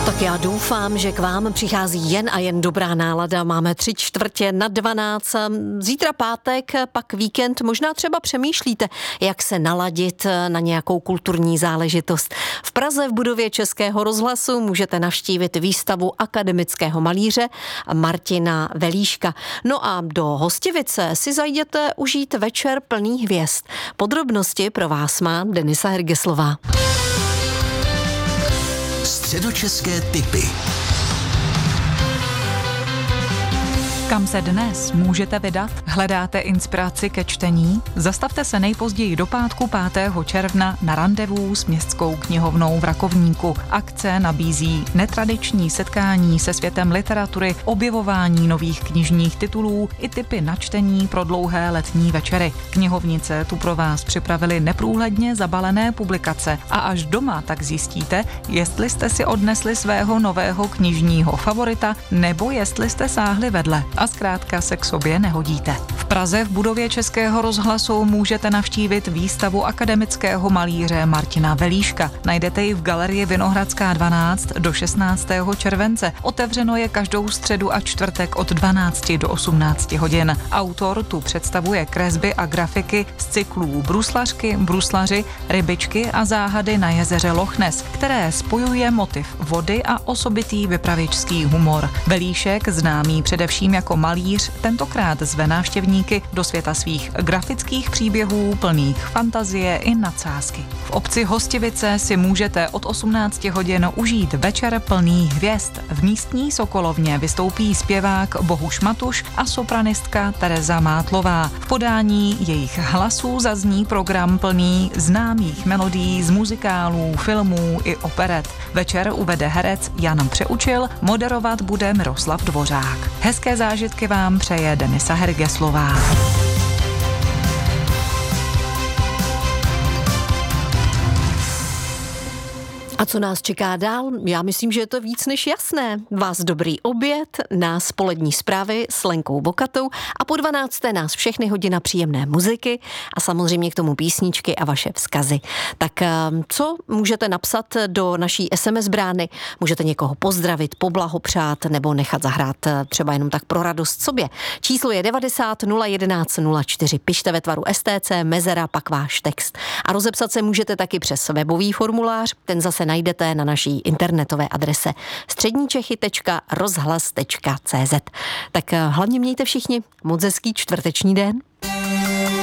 Tak já doufám, že k vám přichází jen a jen dobrá nálada. Máme 3:45. Zítra pátek, pak víkend. Možná třeba přemýšlíte, jak se naladit na nějakou kulturní záležitost. V Praze v budově Českého rozhlasu můžete navštívit výstavu akademického malíře Martina Velíška. No a do Hostivice si zajděte užít večer plný hvězd. Podrobnosti pro vás má Denisa Hergeslová. Středočeské tipy. Kam se dnes můžete vydat? Hledáte inspiraci ke čtení? Zastavte se nejpozději do pátku 5. června na randevu s Městskou knihovnou v Rakovníku. Akce nabízí netradiční setkání se světem literatury, objevování nových knižních titulů i tipy na čtení pro dlouhé letní večery. Knihovnice tu pro vás připravili neprůhledně zabalené publikace a až doma tak zjistíte, jestli jste si odnesli svého nového knižního favorita nebo jestli jste sáhli vedle a zkrátka se k sobě nehodíte. V Praze v budově Českého rozhlasu můžete navštívit výstavu akademického malíře Martina Velíška. Najdete ji v galerii Vinohradská 12 do 16. července. Otevřeno je každou středu a čtvrtek od 12 do 18 hodin. Autor tu představuje kresby a grafiky z cyklů Bruslařky, Bruslaři, Rybičky a záhady na jezeře Loch Ness, které spojuje motiv vody a osobitý vypravěčský humor. Velíšek, známý především jako malíř, tentokrát zve návštěvníky do světa svých grafických příběhů plných fantazie i nadsázky. V obci Hostivice si můžete od 18 hodin užít večer plný hvězd. V místní Sokolovně vystoupí zpěvák Bohuš Matuš a sopranistka Tereza Mátlová. V podání jejich hlasů zazní program plný známých melodií z muzikálů, filmů i operet. Večer uvede herec Jan Přeučil, moderovat bude Miroslav Dvořák. Hezké zážitky vám přeje Denisa Hergeslová. A co nás čeká dál? Já myslím, že je to víc než jasné. Vás dobrý oběd, nás polední zprávy s Lenkou Bokatou a po 12. nás všechny hodina příjemné muziky a samozřejmě k tomu písničky a vaše vzkazy. Tak co můžete napsat do naší SMS brány? Můžete někoho pozdravit, poblahopřát nebo nechat zahrát třeba jenom tak pro radost sobě. Číslo je 90 011 04. Pište ve tvaru STC, mezera, pak váš text. A rozepsat se můžete taky přes webový formulář, ten zase najdete na naší internetové adrese středničechy.rozhlas.cz. Tak hlavně mějte všichni moc hezký čtvrteční den.